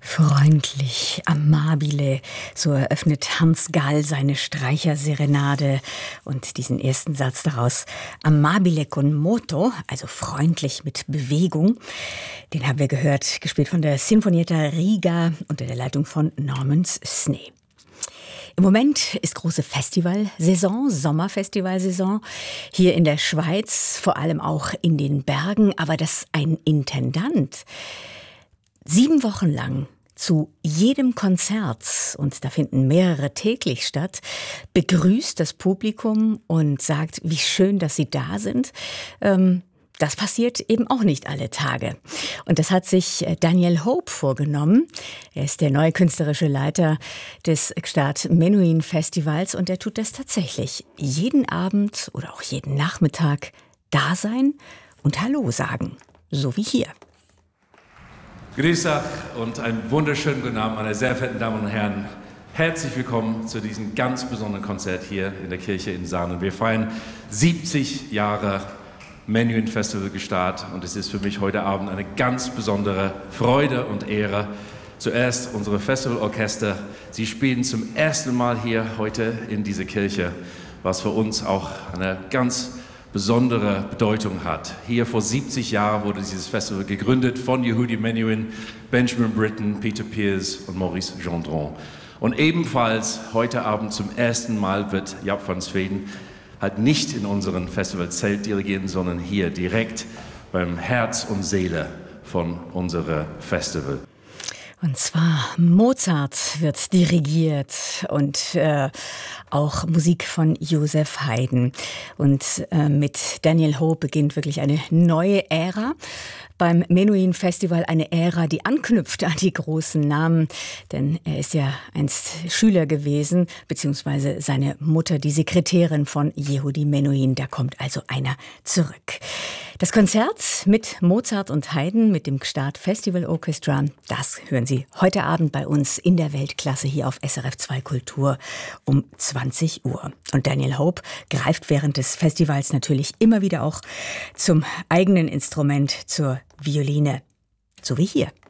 Freundlich, amabile, so eröffnet Hans Gall seine Streicherserenade und diesen ersten Satz daraus, amabile con moto, also freundlich mit Bewegung, den haben wir gehört, gespielt von der Sinfonietta Riga unter der Leitung von Norman Snee. Im Moment ist große Festivalsaison, Sommerfestivalsaison, hier in der Schweiz, vor allem auch in den Bergen, aber dass ein Intendant 7 Wochen lang zu jedem Konzert, und da finden mehrere täglich statt, begrüßt das Publikum und sagt, wie schön, dass Sie da sind. Das passiert eben auch nicht alle Tage. Und das hat sich Daniel Hope vorgenommen. Er ist der neue künstlerische Leiter des Gstaad Menuhin Festivals und er tut das tatsächlich. Jeden Abend oder auch jeden Nachmittag da sein und Hallo sagen. So wie hier. Grüß euch und einen wunderschönen guten Abend, meine sehr verehrten Damen und Herren. Herzlich willkommen zu diesem ganz besonderen Konzert hier in der Kirche in Sarnen. Wir feiern 70 Jahre Menuhin Festival Gstaad und es ist für mich heute Abend eine ganz besondere Freude und Ehre. Zuerst unsere Festivalorchester. Sie spielen zum ersten Mal hier heute in dieser Kirche, was für uns auch eine ganz besondere Bedeutung hat. Hier vor 70 Jahren wurde dieses Festival gegründet von Yehudi Menuhin, Benjamin Britten, Peter Pears und Maurice Gendron. Und ebenfalls heute Abend zum ersten Mal wird Jaap van Zweden halt nicht in unserem Festivalzelt dirigieren, sondern hier direkt beim Herz und Seele von unserem Festival. Und zwar Mozart wird dirigiert und auch Musik von Joseph Haydn. Und mit Daniel Hope beginnt wirklich eine neue Ära. Beim Menuhin Festival eine Ära, die anknüpft an die großen Namen, denn er ist ja einst Schüler gewesen, beziehungsweise seine Mutter, die Sekretärin von Yehudi Menuhin. Da kommt also einer zurück. Das Konzert mit Mozart und Haydn, mit dem Gstaad Festival Orchestra, das hören Sie heute Abend bei uns in der Weltklasse hier auf SRF 2 Kultur um 20 Uhr. Und Daniel Hope greift während des Festivals natürlich immer wieder auch zum eigenen Instrument, zur Violine. So wie hier.